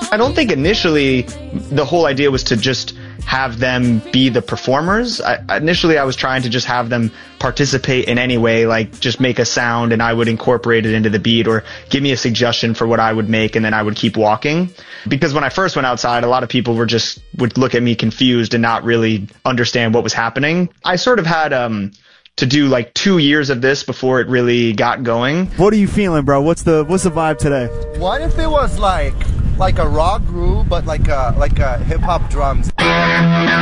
I don't think initially the whole idea was to just have them be the performers. Initially I was trying to just have them participate in any way, like just make a sound and I would incorporate it into the beat or give me a suggestion for what I would make and then I would keep walking. Because when I first went outside, a lot of people would look at me confused and not really understand what was happening. I sort of had to do like 2 years of this before it really got going. What are you feeling, bro? What's the vibe today? What if it was like a rock groove but like a hip hop drums?